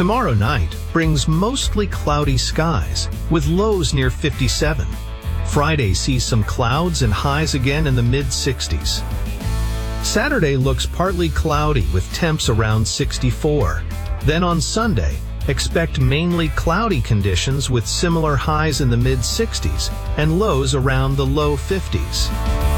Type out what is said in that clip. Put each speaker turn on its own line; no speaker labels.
Tomorrow night brings mostly cloudy skies, with lows near 57. Friday sees some clouds and highs again in the mid-60s. Saturday looks partly cloudy with temps around 64. Then on Sunday, expect mainly cloudy conditions with similar highs in the mid-60s and lows around the low 50s.